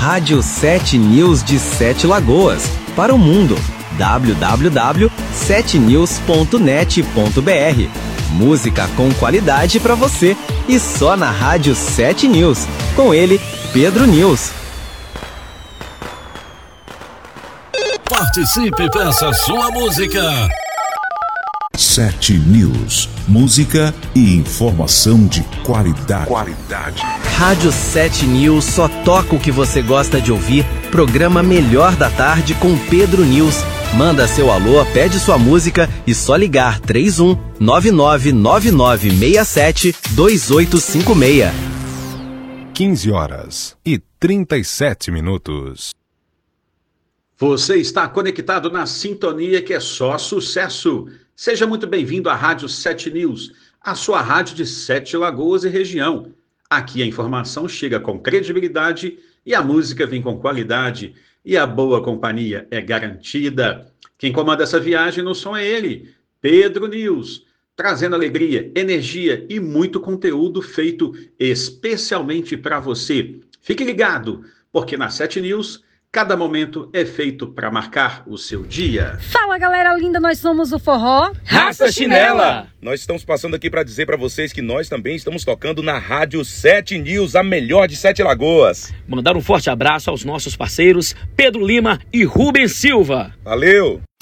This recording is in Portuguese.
Rádio 7 News de Sete Lagoas, para o mundo. www.7news.net.br. Música com qualidade para você e só na Rádio 7 News. Com ele, Pedro News. Participe, peça sua música. 7 News, música e informação de qualidade. Rádio 7 News só toca o que você gosta de ouvir. Programa Melhor da Tarde com Pedro News. Manda seu alô, pede sua música e só ligar 31 999967 2856. 15h37. Você está conectado na sintonia que é só sucesso. Seja muito bem-vindo à Rádio 7 News, a sua rádio de Sete Lagoas e região. Aqui a informação chega com credibilidade e a música vem com qualidade e a boa companhia é garantida. Quem comanda essa viagem no som é ele, Pedro News, trazendo alegria, energia e muito conteúdo feito especialmente para você. Fique ligado, porque na 7 News cada momento é feito para marcar o seu dia. Fala, galera linda, nós somos o Forró Raça Chinela. Nós estamos passando aqui para dizer para vocês que nós também estamos tocando na Rádio 7 News, a melhor de Sete Lagoas. Mandar um forte abraço aos nossos parceiros Pedro Lima e Rubens Silva. Valeu!